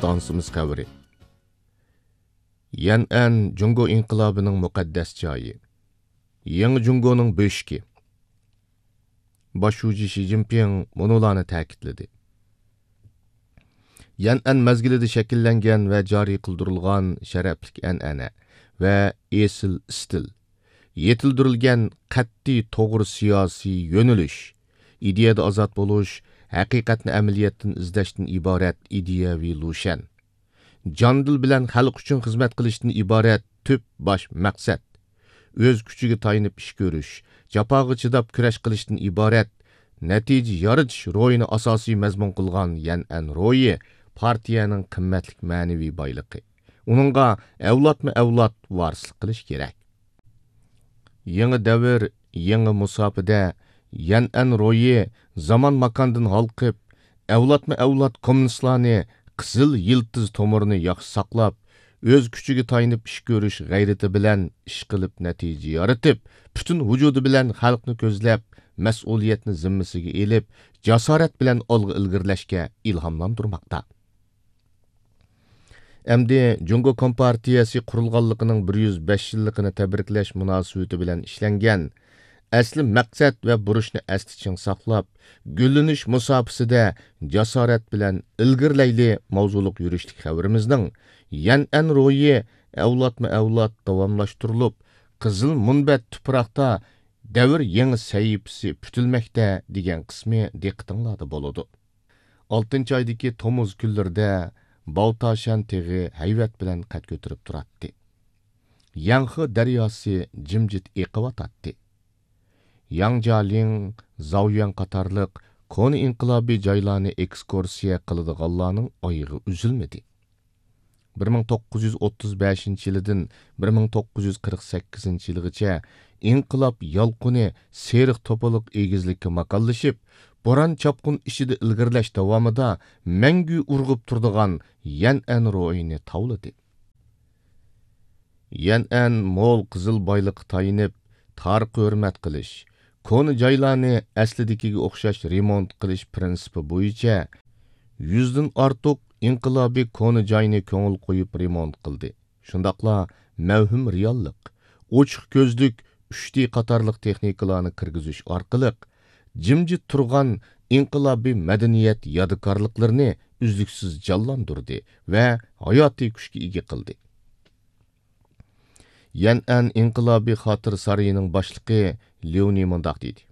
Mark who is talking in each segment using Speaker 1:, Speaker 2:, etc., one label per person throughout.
Speaker 1: stansımız xəbəri. Yan'an Jungo inqilabının müqəddəs joyi. Yangi Jungo'nun böşki. Başuji Xi Jinping munularni ta'kidladi. Yan'an mezgilida shakllangan va joriy qildirilgan sharaflik an'ana va esil stil, yetildirilgan qat'iy to'g'ri siyosiy yo'nalish, ideyada ozod bo'lish, haqiqatni amaliyotdan izlashdan iborat ideyaviy lushan, jondil bilan xalq uchun xizmat qilishdan iborat tüp bosh maqsad, o'z kuchiga tayanib ish ko'rish, jafoga chidab kurash qilishdan iborat natija yoritish ro'yini asosiy mazmun qilgan Yan'an ro'yi partiyaning qimmatli ma'naviy boyligi. Uningga avlodma-avlod varislik qilish kerak. Yangi davr, yangi musofada Yan'an ro'yi zaman makondan halqib, avlodma-avlod kommunistlarni qizil yiltiz tomirini yaxshi saqlab, o'z kuchiga tayanib ish ko'rish g'ayrati bilan ish qilib natija yoritib, butun vujudi bilan xalqni ko'zlab, mas'uliyatni zimmasiga elib, jasorat bilan olg'a ilgirlashga ilhomlantirmoqda. Endi Jungo Kompartiyasi qurilganligining 105 yilligini tabriklash munosabati bilan ishlangan asli maqsad va burishni asli ching saqlab, gullanish musofasida jasorat bilan ilgirlayli mavzuliq yurishlik xabarimizning Yan'an ro'yi avlodma-avlod davomlashtirilib, qizil munbat tuproqda davr yangi sahifasi putilmoqda degan qismi diqqatinglarda bo'ladi. 6-oydagi Tomuz kunlarida Baltashan teg'i hayvat bilan qad ko'tarib turadi. Yanxi daryosi jimjit eqivatadi. Yangjaling, Zaoyan qatarliq koni inqilobiy joylarni ekskursiya qiladiganlarning oyog'i uzilmadi. 1935 yilidan 1948 yilgacha inqilob yolqini seriq to'paliq egizlikka maqollashib, boran chapqun ishida ilgirlash davomida mangu urg'ib turdigan Yan'an ro'yini tavladi. Yan'an mo'l qizil boyliqqa tayinib, tarix hurmat qilish, koni joylarni aslidagiga o'xshash remont qilish prinsipi bo'yicha 100 dan ortiq inqilobiy koni joyni ko'ngil qo'yib remont qildi. Shundaqla mavhum reallik, ochiq ko'zlik 3D qatorliq texnikalarni kirgizish orqali jimjit turgan inqilobiy madaniyat yodikorliklarini uzluksiz jonlantirdi va hayotiy kuchga ega qildi. Yan'an inqilobiy xotir saroyining boshlig'i Leoni mundaq dedi.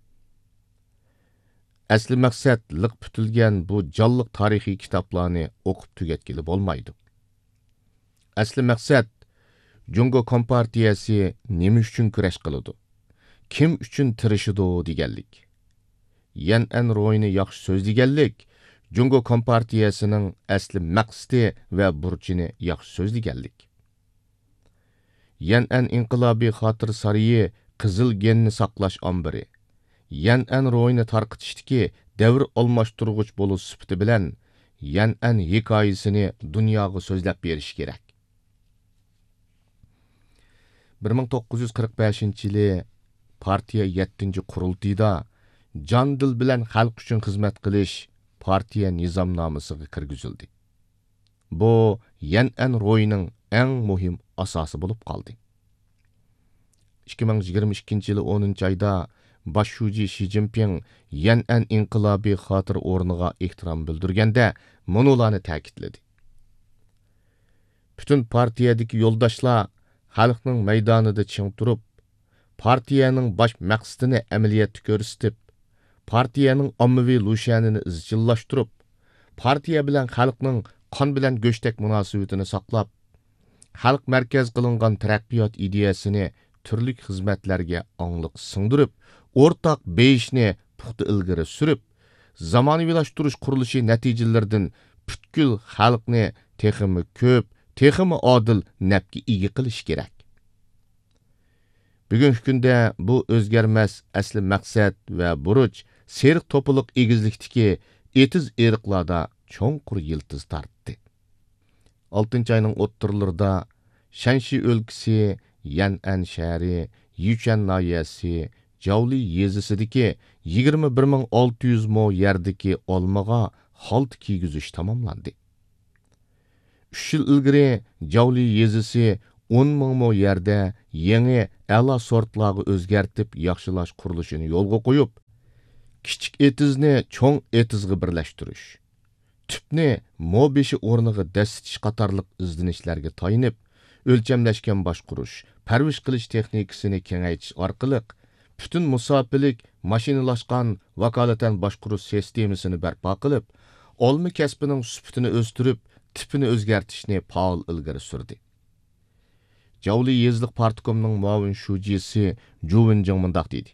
Speaker 1: Asli maqsad liq putilgan bu jonliq tarixiy kitoblarni o'qib tugatgili bo'lmaydi. Asli maqsad Jungo Kompartiyasi nima uchun kurash qiladi? Kim uchun tirishidi deganlik. Yan'an ro'yini yaxshi so'zlaganlik, Jungo Kompartiyasining asli maqsadi va burchini yaxshi so'zlaganlik. Yan'an inqilobiy xotir saroyi qizil genni saqlash ombiri. Yan'an ro'yini tarqitishdiki davr almashtirg'ich bo'lish sifati bilan Yan'an hikoyasini dunyoga so'zlab berish kerak. 1945 yili partiya 7-qurultiyda jon dil bilan xalq uchun xizmat qilish partiya nizomnomasiga kirgizildi. Bu Yan'an ro'yining eng muhim asosi bo'lib qoldi. 2022 yili 10-oyda Başuji Xi Jinping Yan'an inqilobiy xotir o'rniga ehtirom bildirganda munularni ta'kidladi. Bütün partiyadagi yo'ldoshlar xalqning maydonida ching turib, partiyaning bosh maqsadini amaliyotda ko'rsatib, partiyaning ommaviy lushanini izchillashtirib, partiya bilan xalqning qon bilan go'shtak munosabatini saqlab, xalq markaz qilingan taraqqiyot ideyasini turli xizmatlarga ongliq singdirib, o'rtaq beyishni puxta ilgari surib, zamonaviylashtirish qurilishi natijalaridan butkul xalqni texmi ko'p, texmi odil nafga ega qilish kerak. Bugungi kunda bu o'zgarmas asli maqsad va buruch seriq to'piliq egizlikdagi etiz eriqlarda cho'nqur yiltiz tortdi. 6-oyning o'ttirlarida Shanxi o'lkasi, Yan'an shahri, Yuchan noyasi, Javli yezisidagi 21600 mo yerdagi olmaga halt kiygizish tamomlandi. 3 yil ilgari Javli yezisi 10 ming yerdə yeni əla sortlarga özgərtib yaxşılaş qurilishini yo'lga qo'yib, kichik etizni cho'ng etizga birlashtirish, tüpni mobeshi o'rniga dastitish qatorliq izlanishlarga tayinib, o'lchamlashgan boshqurish, parvish qilish texnikasini kengaytirish orqali butun musofilik mashinalashgan vakolatan boshqurish sistemasini barpo qilib, olma kasbining sifatini o'stirib, tipini o'zgartirishni faol ilgari surdi. Javli yezliq partikomining muavin shujisi Juvinjing mundaq dedi.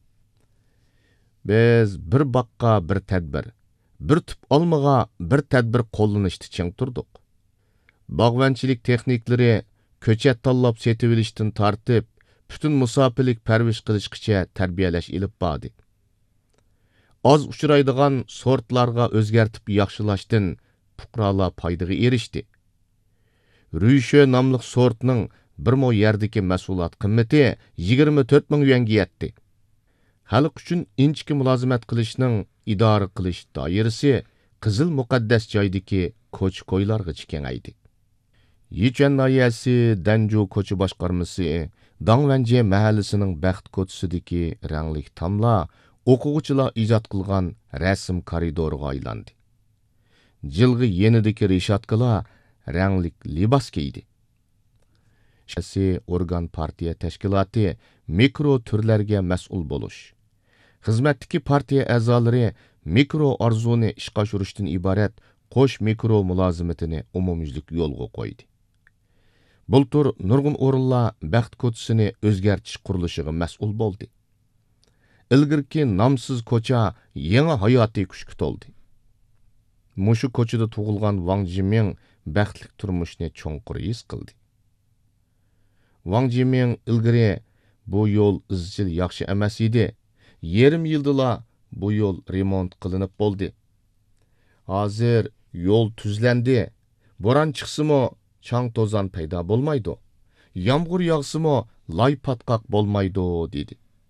Speaker 1: Biz bir baqqa bir tadbir, bir tüp olmaga bir tadbir qo'llanishda ching turdik. Bog'vanchilik texniklari ko'chat tanlab setib olishdan tortib, butun musofilik parvish qilishgacha tarbiyalash ilib bordi. Az uchraydigan sortlarga o'zgartib yaxshilashdan fuqarolar foydaga erishdi. Rüyshe nomli sortning bir mo yerdagi mas'uliyat qimmati 24 ming yuanga yetdi. Xalq uchun inchki mulozimat qilishning idora qilish doirasi Qizil muqaddas joydagi ko'ch-ko'ylarga kengaydi. Yichuan noyasi Danju ko'cha boshqarmasi Dangvanje mahallasining Baxt ko'chasidagi rangli tamla o'quvchilar ijod qilgan rasm koridoriga aylandi. Jilg'i yenidagi reshatkalar rangli libos kiydi. Shasi organ partiya tashkiloti mikro turlarga mas'ul bo'lish. Xizmatdagi partiya a'zolari mikro arzuni ishga oshirishdan iborat qo'sh mikro mulozimatini umumyuzlik yo'lga qo'ydi. Bultur nurg'un o'rinlar Baxt ko'chasini o'zgartish qurilishiga mas'ul bo'ldi. Ilgirki nomsiz ko'cha yangi hayotiy kuchga to'ldi. Mushu ko'chada tug'ilgan Wang Jiming baxtli turmushni cho'nqur his qildi. Wang Jiming ilgari bu yo'l izchil yaxshi emas edi. Yarim yildala bu yo'l remont qilinib bo'ldi. Hozir yo'l tuzlandi. Bo'ron chiqsimi chang to'zon paydo bo'lmaydi. Yomg'ir yog'simi loy patqoq bo'lmaydi dedi.